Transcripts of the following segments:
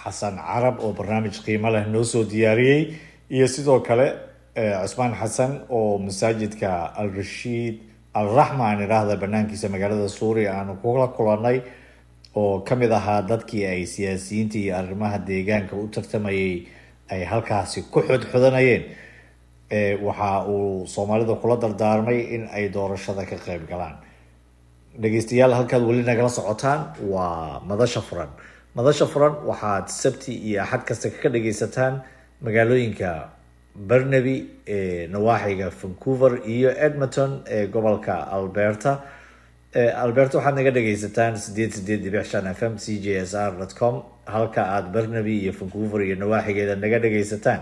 xasan carab oo barnaamij qiimo leh noo soo diyaariyey iyo sidoo kale cusmaan xasan oo masaajidka al-rashiid al-raxma aan idhaahda banaankiisa magaalada suuriya aanu kula kulanay oo kamid ahaa dadkii ay siyaasiyiinta iyo arrimaha deegaanka u tartamayay ay halkaasi ku xodxodanayeen. waxa uu soomaalida kula dardaarmay in ay doorashada ka qayb galaan. dhegeystayaal, halkaad weli nagala socotaan waa madasha furan. madasha furan waxaad sabti iyo axad kasta ka dhegeysataan magaalooyinka Burnaby ee nawaaxiga Vancouver iyo Edmonton ee gobolka Alberta. Alberta waxaad naga dhegeysataan 88.5 FM cjsr.com, halka aad Burnaby iyo Vancouver iyo nawaaxigeeda naga dhegeysataan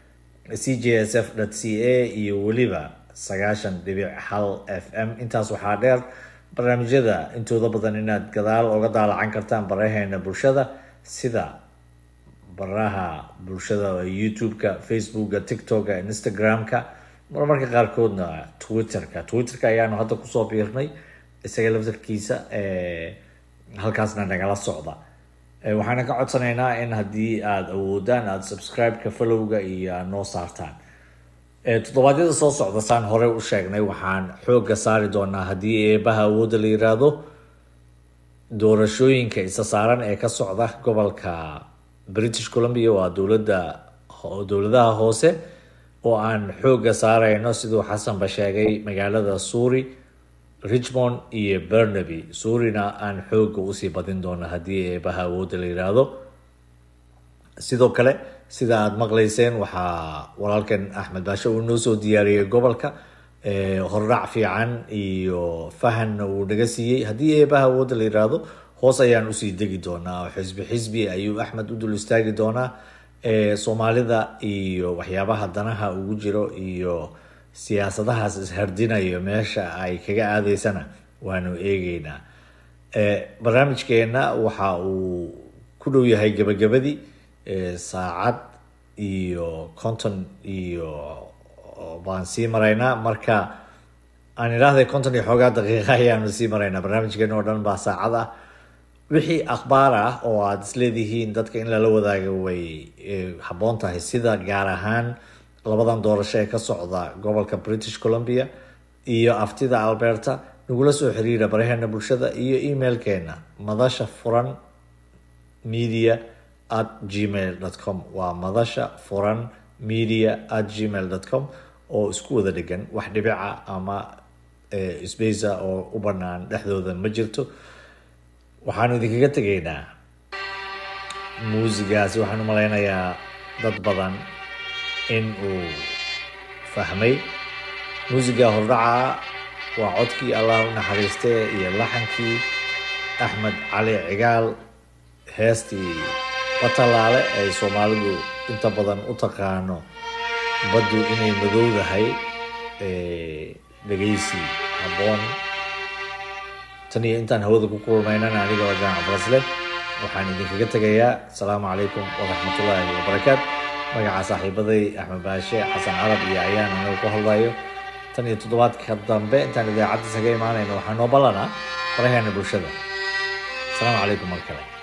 cjsf.ca iyo weliba 9.1 FM. intaas waxaa dheer barnaamijyada intooda badan inaad gadaal oga daalacan kartaan baraheena bulshada sida baraha bulshada YouTube-ka, Facebook-ka, TikTok-ka, Instagram-ka, marmarka qaarkoodna Twitter-ka ayaanu hadda kusoo biirnay isaga laftarkiisa halkaasna nagala socda. waxaana ka codsanaynaa in haddii aada awoodaan aada subscribe-ka, follow-ga iyo aad noo saartaan. toddobaadyada soo socda saan hore u sheegnay waxaan xoogga saari doonaa haddii eebaha awoodda la yiraahdo doorashooyinka isa saaran ee ka socda gobolka British Columbia. waa dowladaha hoose oo aan xoogga saarayno siduu xasanba sheegay magaalada Surrey, Richmond iyo Burnaby. Surreyna aan xoogga usii badin doono haddii eebaha awoodda la yiraahdo. sidoo kale sida aad maqlayseen waxaa walaalkan Axmed Baashe uu noo soo diyaariyey gobolka hordhac fiican iyo fahanna uu naga siiyey. haddii eebaha awoodda la yiraahdo hoos ayaan usii degi doonaa oo xisbi ayuu Axmed u dul istaagi doonaa. Soomaalida iyo waxyaabaha danaha ugu jiro iyo siyaasadahaas ishardinayo meesha ay kaga aadeysana waanu eegeynaa. barnaamijkeena waxa uu ku dhow yahay gabagabadii saacad iyo 50 iyo baan sii maraynaa. marka aan idhaahday 50 iyo xoogaa daqiiqa ayaanu sii maraynaa. barnaamijkeena oo dhan baa saacad ah. wixii akhbaar ah oo aada isleedihiin dadka in lala wadaago way habboon tahay, sida gaar ahaan labadan doorasho ee ka socda gobolka British Columbia iyo aftida Alberta, nagula soo xiriira baraheena bulshada iyo emailkeena madasha furan media@gmail.com. waa madasha furan media@gmail.com oo isku wada dhegan, wax dhibica ama space oo u banaan dhexdooda ma jirto. waxaanu idinkaga tegaynaa muusigaasi. waxaan u malaynayaa dad badan in uu fahmay. muusiga hordhaca waa codkii allah u naxariistay iyo laxankii Axmed Cali Cigaal, heestii Batalaale ay Soomaalidu inta badan u taqaano baddu inay madowdahay. dhegeysi habboon. tan iyo intaan hawada ku kulmaynana aniga oo Jaan Cabdirasleh waxaan idinkaga tegayaa asalaamu calaykum waraxmatullaahi wabarakaatu. magaca saaxiibaday Axmed Baashe, xasan carab iyo ayaan anagu ku hadlayo. tan iyo toddobaadka dambe intaan idaacaddiisa ka imaanayno waxaa noo ballanaa baraheena bulshada. asalaamu calaykum mar kale.